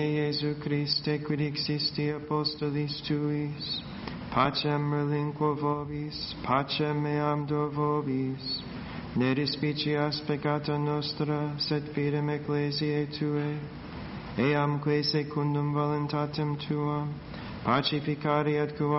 Iesu Christe, quid existi apostolis tuis, pacem relinquo vobis, pacem meam do vobis, ne despicias peccata nostra, sed fidem ecclesiae Tuae, eamque secundum voluntatem Tuam, pacificari et